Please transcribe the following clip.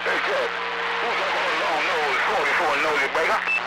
Hey, Jack. Who's up on the long nose, 44 nosy breaker?